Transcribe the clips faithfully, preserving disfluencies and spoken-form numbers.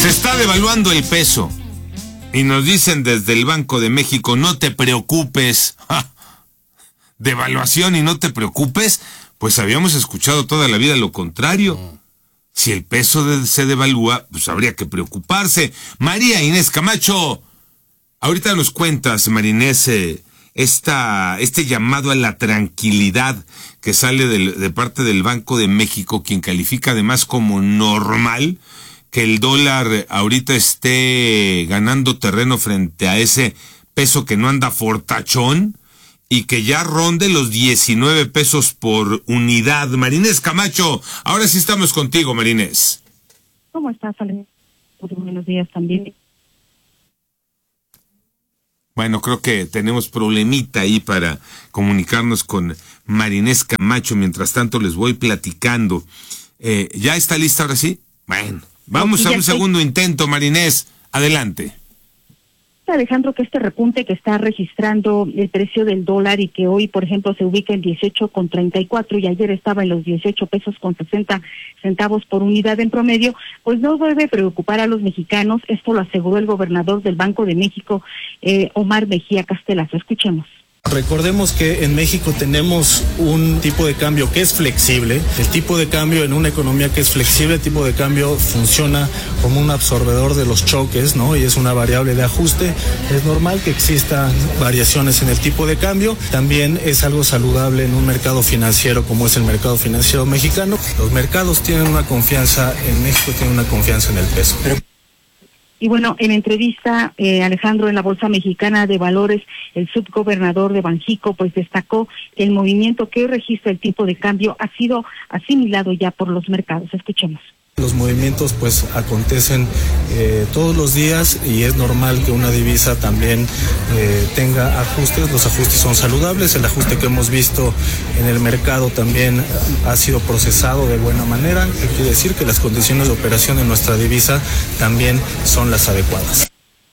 Se está devaluando el peso. Y nos dicen desde el Banco de México, no te preocupes. ¡Ja! Devaluación y no te preocupes. Pues habíamos escuchado toda la vida lo contrario. Si el peso de, se devalúa, pues habría que preocuparse. María Inés Camacho, ahorita nos cuentas, María Inés, eh, esta, este llamado a la tranquilidad que sale del, de parte del Banco de México, quien califica además como normal que el dólar ahorita esté ganando terreno frente a ese peso que no anda fortachón y que ya ronde los diecinueve pesos por unidad. María Inés Camacho, ahora sí estamos contigo, María Inés. ¿Cómo estás, Ale? Buenos días también. Bueno, creo que tenemos problemita ahí para comunicarnos con María Inés Camacho. Mientras tanto, les voy platicando. Eh, ¿Ya está lista ahora sí? Bueno, vamos a un segundo intento, María Inés. Adelante. Alejandro, que este repunte que está registrando el precio del dólar y que hoy, por ejemplo, se ubica en dieciocho con treinta y cuatro y ayer estaba en los dieciocho pesos con sesenta centavos por unidad en promedio, pues no debe preocupar a los mexicanos. Esto lo aseguró el gobernador del Banco de México, eh, Omar Mejía Castelazo. Escuchemos. Recordemos que en México tenemos un tipo de cambio que es flexible. El tipo de cambio en una economía que es flexible, el tipo de cambio funciona como un absorbedor de los choques, ¿no? Y es una variable de ajuste. Es normal que existan variaciones en el tipo de cambio. También es algo saludable en un mercado financiero como es el mercado financiero mexicano. Los mercados tienen una confianza en México, tienen una confianza en el peso. Pero Y bueno, en entrevista, eh, Alejandro, en la Bolsa Mexicana de Valores, el subgobernador de Banjico, pues destacó que el movimiento que hoy registra el tipo de cambio ha sido asimilado ya por los mercados. Escuchemos. Los movimientos pues acontecen eh, todos los días y es normal que una divisa también eh, tenga ajustes. Los ajustes son saludables. El ajuste que hemos visto en el mercado también ha sido procesado de buena manera. Quiere decir que las condiciones de operación de nuestra divisa también son las adecuadas.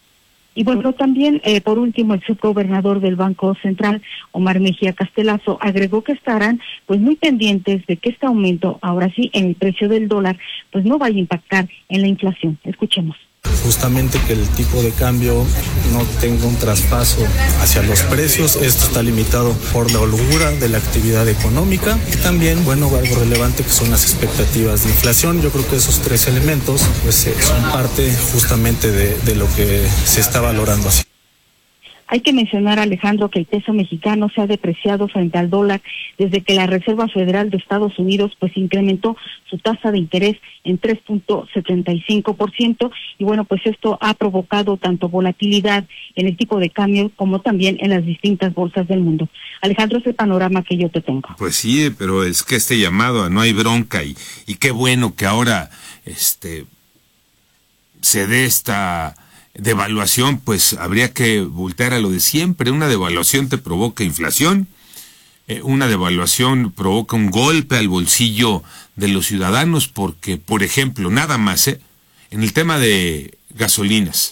Y bueno, también, eh, por último, el subgobernador del Banco Central, Omar Mejía Castelazo, agregó que estarán pues muy pendientes de que este aumento, ahora sí, en el precio del dólar, pues no vaya a impactar en la inflación. Escuchemos. Justamente que el tipo de cambio no tenga un traspaso hacia los precios. Esto está limitado por la holgura de la actividad económica y también, bueno, algo relevante que son las expectativas de inflación. Yo creo que esos tres elementos pues eh, son parte justamente de, de lo que se está valorando así. Hay que mencionar, Alejandro, que el peso mexicano se ha depreciado frente al dólar desde que la Reserva Federal de Estados Unidos pues incrementó su tasa de interés en tres punto setenta y cinco por ciento y bueno, pues esto ha provocado tanto volatilidad en el tipo de cambio como también en las distintas bolsas del mundo. Alejandro, es el panorama que yo te tengo. Pues sí, pero es que este llamado a no hay bronca y, y qué bueno que ahora este se dé esta devaluación, pues habría que voltear a lo de siempre. Una devaluación te provoca inflación, eh, una devaluación provoca un golpe al bolsillo de los ciudadanos, porque, por ejemplo, nada más, ¿eh? en el tema de gasolinas,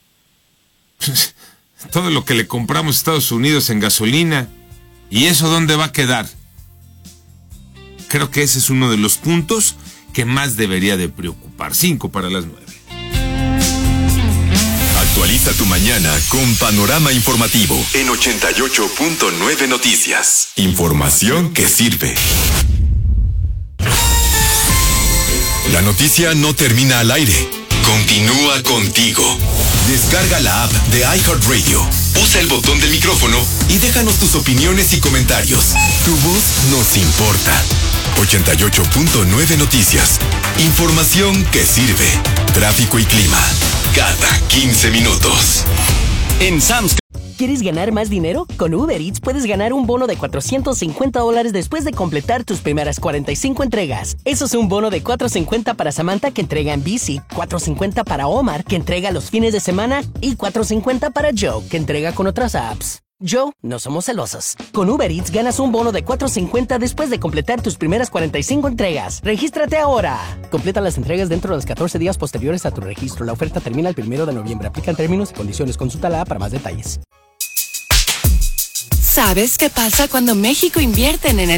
todo lo que le compramos a Estados Unidos en gasolina, ¿y eso dónde va a quedar? Creo que ese es uno de los puntos que más debería de preocupar. Cinco para las nueve. Actualiza tu mañana con Panorama Informativo en ochenta y ocho punto nueve Noticias. Información que sirve. La noticia no termina al aire. Continúa contigo. Descarga la app de iHeartRadio. Usa el botón del micrófono y déjanos tus opiniones y comentarios. Tu voz nos importa. ochenta y ocho punto nueve Noticias. Información que sirve. Tráfico y clima. Cada quince minutos. En Sam's. ¿Quieres ganar más dinero? Con Uber Eats puedes ganar un bono de cuatrocientos cincuenta dólares después de completar tus primeras cuarenta y cinco entregas. Eso es un bono de cuatrocientos cincuenta para Samantha, que entrega en bici, cuatrocientos cincuenta para Omar, que entrega los fines de semana, y cuatrocientos cincuenta para Joe, que entrega con otras apps. Joe, no somos celosos. Con Uber Eats ganas un bono de cuatrocientos cincuenta después de completar tus primeras cuarenta y cinco entregas. ¡Regístrate ahora! Completa las entregas dentro de los catorce días posteriores a tu registro. La oferta termina el primero de noviembre. Aplican términos y condiciones. Consulta la app para más detalles. ¿Sabes qué pasa cuando México invierte en energía?